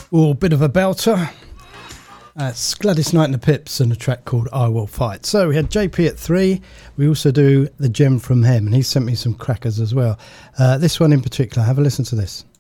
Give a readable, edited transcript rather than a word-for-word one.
Oh, bit of a belter. That's Gladys Knight and the Pips and a track called I Will Fight. So we had JP at 3. We also do The Gem from Hem, and he sent me some crackers as well. This one in particular, have a listen to this.